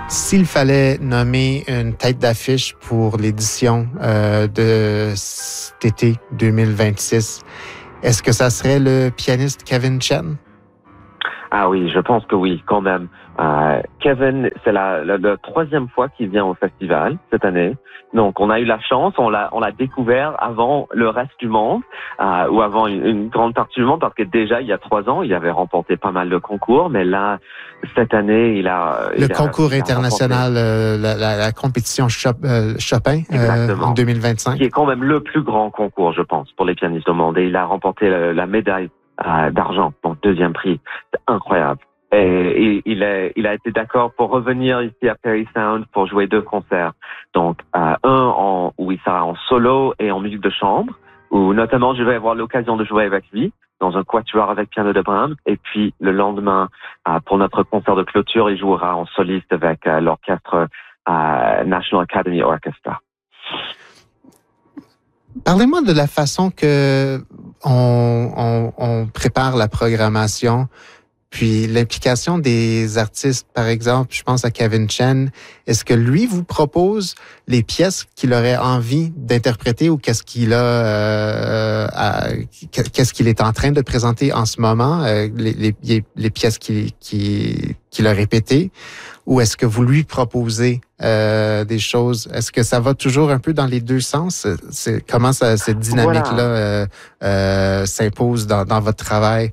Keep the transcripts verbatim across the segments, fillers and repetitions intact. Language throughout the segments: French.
S'il fallait nommer une tête d'affiche pour l'édition euh, de cet été deux mille vingt-six, est-ce que ça serait le pianiste Kevin Chen? Ah oui, je pense que oui, quand même. Euh, Kevin, c'est la, la, la troisième fois qu'il vient au festival cette année. Donc, on a eu la chance, on l'a, on l'a découvert avant le reste du monde, euh, ou avant une, une grande partie du monde, parce que déjà, il y a trois ans, il avait remporté pas mal de concours, mais là, cette année, il a... Le il concours a, il a international, euh, la, la, la compétition Chop, euh, Chopin euh, en deux mille vingt-cinq. Qui est quand même le plus grand concours, je pense, pour les pianistes au monde. Et il a remporté la, la médaille euh, d'argent, donc deuxième prix. C'est incroyable. Et, et il, a, il a été d'accord pour revenir ici à Parry Sound pour jouer deux concerts. Donc, euh, un en, où il sera en solo et en musique de chambre, où notamment je vais avoir l'occasion de jouer avec lui dans un quatuor avec piano de Brahms. Et puis, le lendemain, euh, pour notre concert de clôture, il jouera en soliste avec euh, l'orchestre euh, National Academy Orchestra. Parlez-moi de la façon que on, on, on prépare la programmation. Puis l'implication des artistes, par exemple, je pense à Kevin Chen, est-ce que lui vous propose les pièces qu'il aurait envie d'interpréter ou qu'est-ce qu'il a, euh, à, qu'est-ce qu'il est en train de présenter en ce moment, euh, les, les, les pièces qu'il, qu'il, qu'il a répétées, ou est-ce que vous lui proposez euh, des choses? Est-ce que ça va toujours un peu dans les deux sens? C'est, comment ça, cette dynamique-là voilà. euh, euh, s'impose dans, dans votre travail?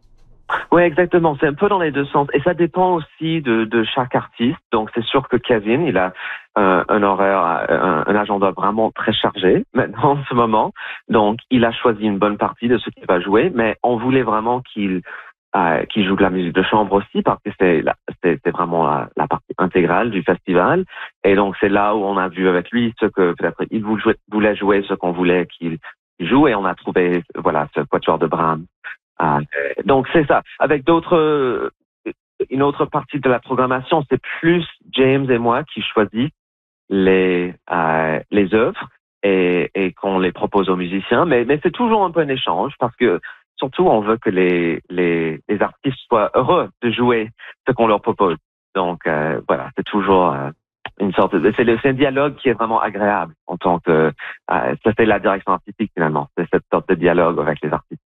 Oui, exactement. C'est un peu dans les deux sens. Et ça dépend aussi de, de chaque artiste. Donc, c'est sûr que Kevin, il a un, un horaire, un, un agenda vraiment très chargé maintenant, en ce moment. Donc, il a choisi une bonne partie de ce qu'il va jouer. Mais on voulait vraiment qu'il, euh, qu'il joue de la musique de chambre aussi parce que c'est, la, c'est, c'est vraiment la, la partie intégrale du festival. Et donc, c'est là où on a vu avec lui ce que peut-être il voulait jouer, ce qu'on voulait qu'il joue. Et on a trouvé, voilà, ce quatuor de Brahms. Ah, donc c'est ça. Avec d'autres, une autre partie de la programmation, c'est plus James et moi qui choisissent les euh, les œuvres et, et qu'on les propose aux musiciens. Mais mais c'est toujours un peu un échange parce que surtout on veut que les les les artistes soient heureux de jouer ce qu'on leur propose. Donc euh, voilà, c'est toujours euh, une sorte de c'est, le, c'est un dialogue qui est vraiment agréable en tant que euh, ça fait la direction artistique finalement. C'est cette sorte de dialogue avec les artistes.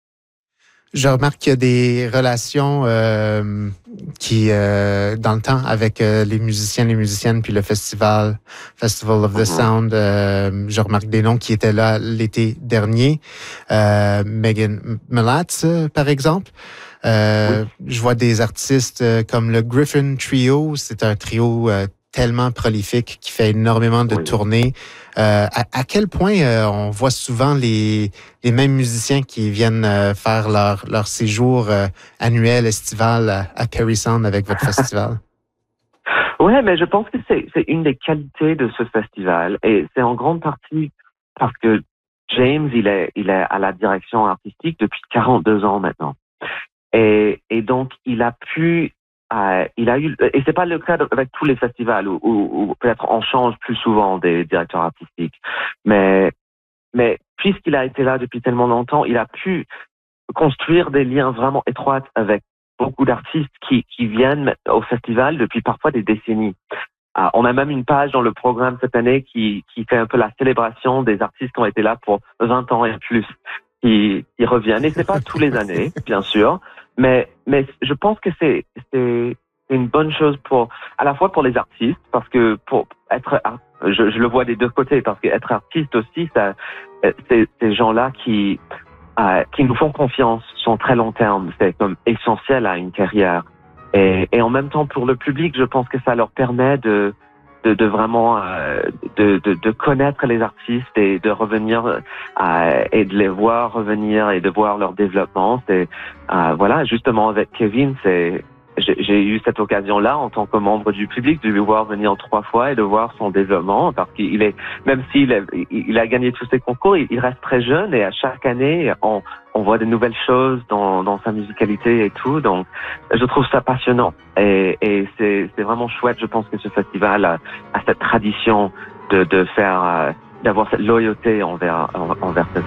Je remarque qu'il y a des relations euh, qui, euh, dans le temps, avec euh, les musiciens, les musiciennes, puis le festival, Festival of the Sound. Euh, je remarque des noms qui étaient là l'été dernier. Euh, Megan Mlatz, par exemple. Euh, oui. Je vois des artistes comme le Griffin Trio. C'est un trio euh, tellement prolifique qui fait énormément de oui. tournées. Euh, à, à quel point euh, on voit souvent les, les mêmes musiciens qui viennent euh, faire leur, leur séjour euh, annuel, estival à, à Parry Sound avec votre festival? Oui, mais je pense que c'est, c'est une des qualités de ce festival et c'est en grande partie parce que James, il est, il est à la direction artistique depuis quarante-deux ans maintenant. Et, et donc, il a pu Euh, il a eu, et c'est pas le cas avec tous les festivals où, où, où peut-être on change plus souvent des directeurs artistiques, mais mais puisqu'il a été là depuis tellement longtemps, il a pu construire des liens vraiment étroits avec beaucoup d'artistes qui qui viennent au festival depuis parfois des décennies. Euh, on a même une page dans le programme cette année qui qui fait un peu la célébration des artistes qui ont été là pour vingt ans et plus, qui qui reviennent. Et c'est pas tous les années, bien sûr. Mais, mais je pense que c'est, c'est une bonne chose pour, à la fois pour les artistes, parce que pour être, je, je le vois des deux côtés, parce qu'être artiste aussi, ça, c'est ces gens-là qui, euh, qui nous font confiance sur très long terme. C'est comme essentiel à une carrière. Et, et en même temps, pour le public, je pense que ça leur permet de, de, de vraiment euh, de, de, de connaître les artistes et de revenir euh, et de les voir revenir et de voir leur développement. C'est euh, voilà, justement avec Kevin, c'est j'ai, j'ai eu cette occasion-là en tant que membre du public de le voir venir trois fois et de voir son développement parce qu'il est même s'il a, il a gagné tous ses concours, il, il reste très jeune et à chaque année on on voit de nouvelles choses dans, dans sa musicalité et tout. Donc, je trouve ça passionnant. Et, et c'est, c'est vraiment chouette. Je pense que ce festival a, a cette tradition de, de faire, d'avoir cette loyauté envers, envers cet